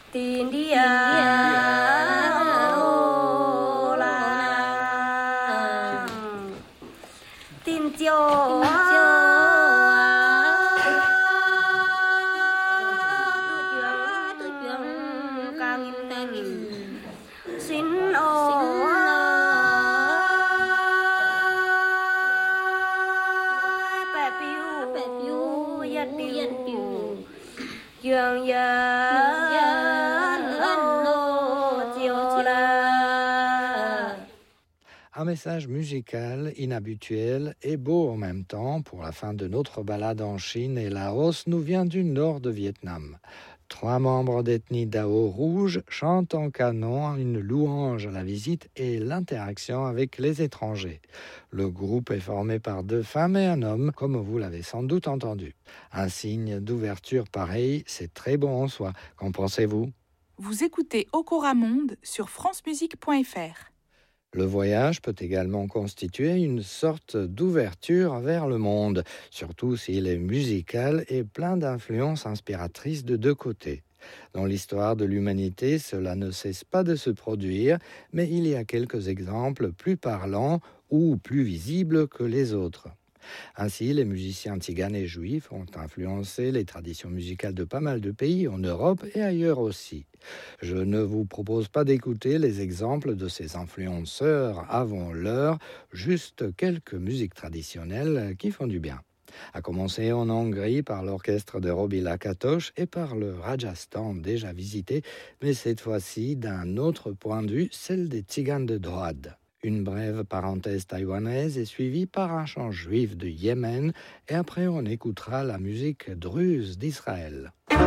Tin dia tin chiều xin ô bè piu yết piu dương Un message musical inhabituel et beau en même temps. Pour la fin de notre balade en Chine et Laos nous vient du nord de Vietnam. 3 membres d'ethnie Dao rouge chantent en canon une louange à la visite et l'interaction avec les étrangers. Le groupe est formé par 2 femmes et un homme, comme vous l'avez sans doute entendu. Un signe d'ouverture pareil, c'est très bon en soi. Qu'en pensez-vous ? Vous écoutez Okora Monde sur francemusique.fr. Le voyage peut également constituer une sorte d'ouverture vers le monde, surtout s'il est musical et plein d'influences inspiratrices de 2 côtés. Dans l'histoire de l'humanité, cela ne cesse pas de se produire, mais il y a quelques exemples plus parlants ou plus visibles que les autres. Ainsi, les musiciens tziganes et juifs ont influencé les traditions musicales de pas mal de pays en Europe et ailleurs aussi. Je ne vous propose pas d'écouter les exemples de ces influenceurs avant l'heure, juste quelques musiques traditionnelles qui font du bien. À commencer en Hongrie par l'orchestre de Robi Lakatosh et par le Rajasthan déjà visité, mais cette fois-ci d'un autre point de vue, celle des Tziganes de Droad. Une brève parenthèse taïwanaise est suivie par un chant juif de Yémen et après on écoutera la musique druze d'Israël.